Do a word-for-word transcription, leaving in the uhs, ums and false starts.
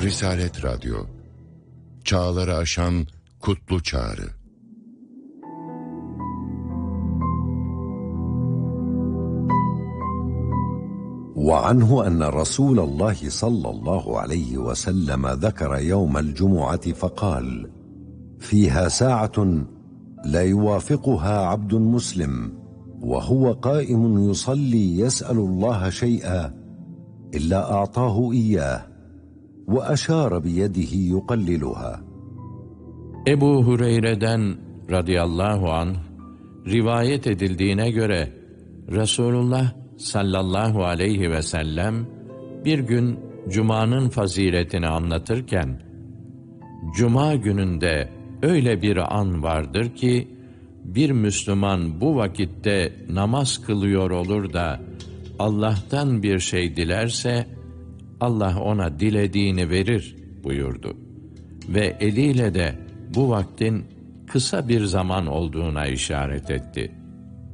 Risalet Radyo, çağları aşan kutlu çağrı. وعنه أن رسول الله صلى الله عليه وسلم ذكر يوم الجمعة فقال: فيها ساعة لا يوافقها عبد مسلم وهو قائم يصلي يسأل الله شيئا إلا أعطاه إياه وأشار بيده يقللها. Ebu Hureyre'den radıyallahu anh rivayet edildiğine göre Resulullah sallallahu aleyhi ve sellem bir gün Cuma'nın faziletini anlatırken, Cuma gününde öyle bir an vardır ki, bir Müslüman bu vakitte namaz kılıyor olur da Allah'tan bir şey dilerse, Allah ona dilediğini verir buyurdu. Ve eliyle de bu vaktin kısa bir zaman olduğuna işaret etti.